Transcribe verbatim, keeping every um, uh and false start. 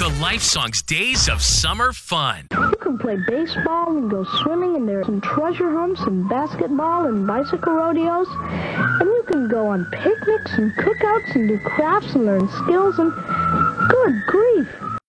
The Life Songs Days of Summer Fun. You can play baseball and go swimming, and there's some treasure hunts and basketball and bicycle rodeos. And you can go on picnics and cookouts and do crafts and learn skills and good grief.